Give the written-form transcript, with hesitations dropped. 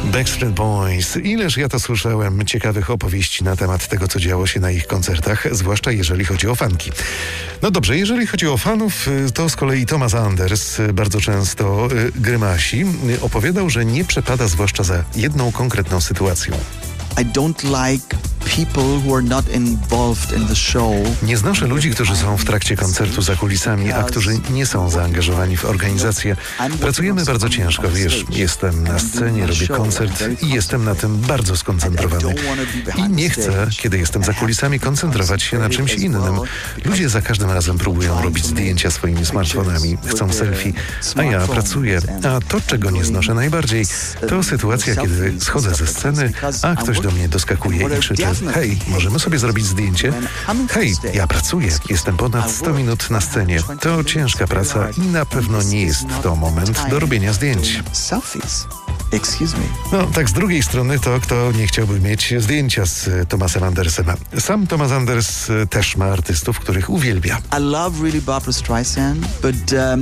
Backstreet Boys. Ileż ja to słyszałem ciekawych opowieści na temat tego, co działo się na ich koncertach, zwłaszcza jeżeli chodzi o fanki. No dobrze, jeżeli chodzi o fanów, to z kolei Thomas Anders bardzo często grymasi. Opowiadał, że nie przepada zwłaszcza za jedną konkretną sytuacją. I don't like people who are not involved in the show. Nie znoszę ludzi, którzy są w trakcie koncertu za kulisami, a którzy nie są zaangażowani w organizację. Pracujemy bardzo ciężko, wiesz, jestem na scenie, robię koncert i jestem na tym bardzo skoncentrowany. I nie chcę, kiedy jestem za kulisami, koncentrować się na czymś innym. Ludzie za każdym razem próbują robić zdjęcia swoimi smartfonami, chcą selfie, a ja pracuję. A to, czego nie znoszę najbardziej, to sytuacja, kiedy schodzę ze sceny, a ktoś do mnie doskakuje i krzyczy: hej, możemy sobie zrobić zdjęcie? Hej, ja pracuję, jestem ponad 100 minut na scenie. To ciężka praca i na pewno nie jest to moment do robienia zdjęć. No, tak z drugiej strony to kto nie chciałby mieć zdjęcia z Thomasem Andersem. Sam Thomas Anders też ma artystów, których uwielbia. I love really Barbra Streisand, but